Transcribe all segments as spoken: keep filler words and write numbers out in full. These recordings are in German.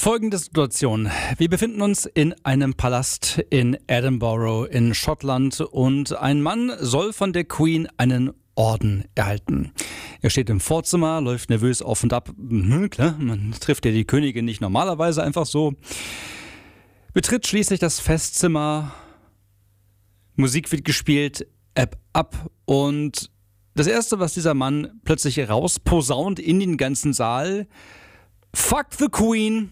Folgende Situation. Wir befinden uns in einem Palast in Edinburgh in Schottland und ein Mann soll von der Queen einen Orden erhalten. Er steht im Vorzimmer, läuft nervös auf und ab. Hm, klar, man trifft ja die Königin nicht normalerweise einfach so. Betritt schließlich das Festzimmer. Musik wird gespielt, App ab und das Erste, was dieser Mann plötzlich rausposaunt in den ganzen Saal: Fuck the Queen!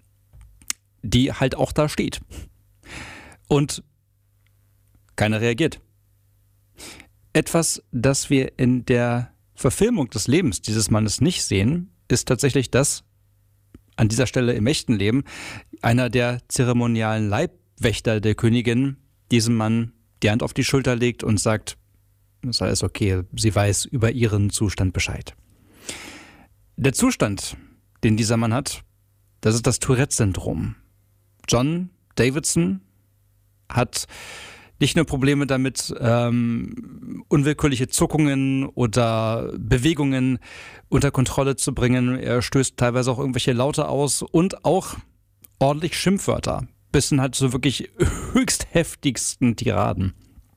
Die halt auch da steht. Und keiner reagiert. Etwas, das wir in der Verfilmung des Lebens dieses Mannes nicht sehen, ist tatsächlich das, an dieser Stelle im echten Leben, einer der zeremonialen Leibwächter der Königin diesem Mann die Hand auf die Schulter legt und sagt, es ist alles okay, sie weiß über ihren Zustand Bescheid. Der Zustand, den dieser Mann hat, das ist das Tourette-Syndrom. John Davidson hat nicht nur Probleme damit, ähm, unwillkürliche Zuckungen oder Bewegungen unter Kontrolle zu bringen. Er stößt teilweise auch irgendwelche Laute aus und auch ordentlich Schimpfwörter. Bis hin halt so wirklich höchst heftigsten Tiraden.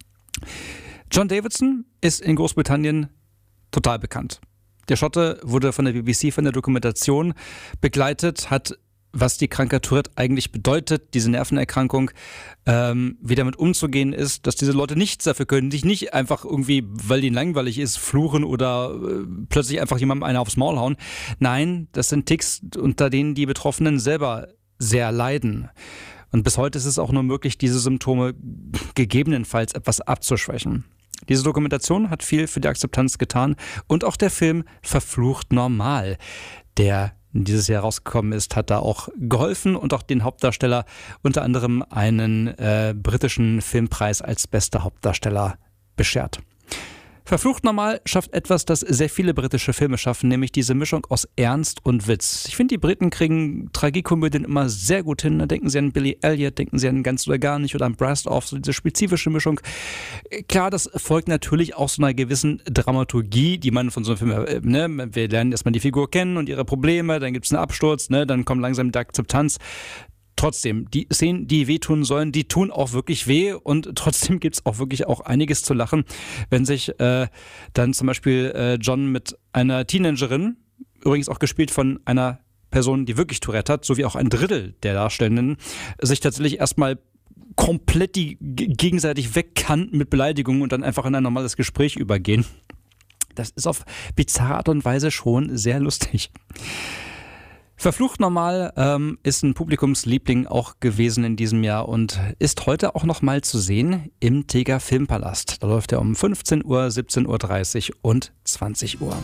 John Davidson ist in Großbritannien total bekannt. Der Schotte wurde von der B B C von der Dokumentation begleitet, hat, was die Krankheit Tourette eigentlich bedeutet, diese Nervenerkrankung, ähm, wie damit umzugehen ist, dass diese Leute nichts dafür können, sich nicht einfach irgendwie, weil ihnen langweilig ist, fluchen oder äh, plötzlich einfach jemandem einer aufs Maul hauen. Nein, das sind Ticks, unter denen die Betroffenen selber sehr leiden. Und bis heute ist es auch nur möglich, diese Symptome gegebenenfalls etwas abzuschwächen. Diese Dokumentation hat viel für die Akzeptanz getan und auch der Film Verflucht normal, der dieses Jahr rausgekommen ist, hat da auch geholfen und auch den Hauptdarsteller unter anderem einen äh, britischen Filmpreis als bester Hauptdarsteller beschert. Verflucht normal schafft etwas, das sehr viele britische Filme schaffen, nämlich diese Mischung aus Ernst und Witz. Ich finde, die Briten kriegen Tragikomödien immer sehr gut hin. Da denken sie an Billy Elliot, denken sie an Ganz oder Gar nicht oder an Brassed-Off, so diese spezifische Mischung. Klar, das folgt natürlich auch so einer gewissen Dramaturgie, die man von so einem Film, ne, wir lernen erstmal die Figur kennen und ihre Probleme, dann gibt es einen Absturz, ne, dann kommt langsam die Akzeptanz. Trotzdem, die Szenen, die wehtun sollen, die tun auch wirklich weh und trotzdem gibt es auch wirklich auch einiges zu lachen, wenn sich äh, dann zum Beispiel äh, John mit einer Teenagerin, übrigens auch gespielt von einer Person, die wirklich Tourette hat, sowie auch ein Drittel der Darstellenden, sich tatsächlich erstmal komplett die g- gegenseitig wegkanten mit Beleidigungen und dann einfach in ein normales Gespräch übergehen. Das ist auf bizarre Art und Weise schon sehr lustig. Verflucht normal ähm, ist ein Publikumsliebling auch gewesen in diesem Jahr und ist heute auch noch mal zu sehen im Teger Filmpalast. Da läuft er um fünfzehn Uhr, siebzehn Uhr dreißig und zwanzig Uhr.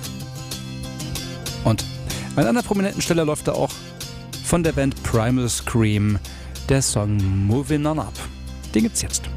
Und an einer prominenten Stelle läuft da auch von der Band Primal Scream der Song Moving On Up. Den gibt's jetzt.